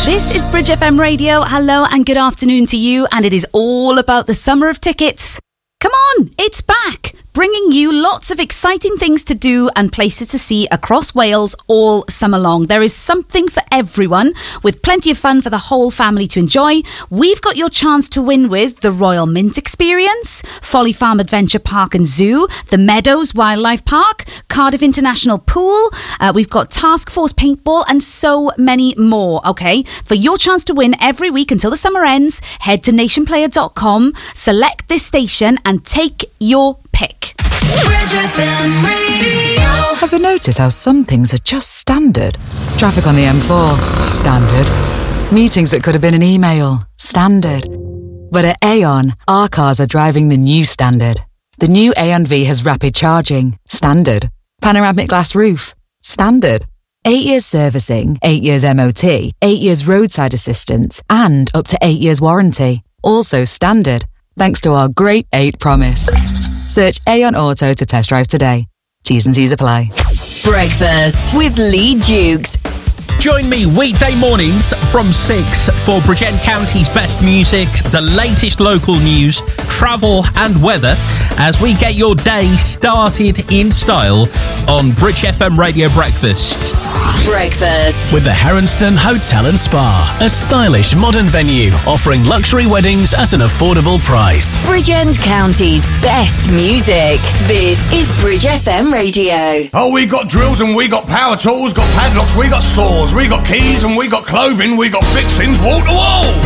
This is Bridge FM Radio. Hello and good afternoon to you. And it is all about the summer of tickets. Come on, it's back, bringing you lots of exciting things to do and places to see across Wales all summer long. There is something for everyone, with plenty of fun for the whole family to enjoy. We've got your chance to win with the Royal Mint Experience, Folly Farm Adventure Park and Zoo, the Meadows Wildlife Park, Cardiff International Pool. We've got Task Force Paintball and so many more. Okay, for your chance to win every week until the summer ends, head to nationplayer.com, select this station and take your pick. Have you noticed how some things are just standard? Traffic on the M4, standard. Meetings that could have been an email, standard. But at Aon, our cars are driving the new standard. The new Aon V has rapid charging, standard. Panoramic glass roof, standard. 8 years servicing, 8 years MOT, 8 years roadside assistance, and up to 8 years warranty. Also standard, thanks to our Great 8 promise. Search Aon Auto to test drive today. T's and C's apply. Breakfast with Lee Dukes. Join me weekday mornings from 6 for Bridgend County's best music, the latest local news, travel and weather as we get your day started in style on Bridge FM Radio Breakfast. Breakfast with the Heronston Hotel and Spa, a stylish modern venue offering luxury weddings at an affordable price. Bridgend County's best music. This is Bridge FM Radio. Oh, we got drills and we got power tools, got padlocks, we got saws, we got keys and we got clothing, we got fixings wall to wall.